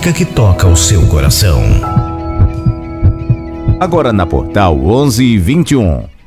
música que toca o seu coração. Agora na Portal 11:21.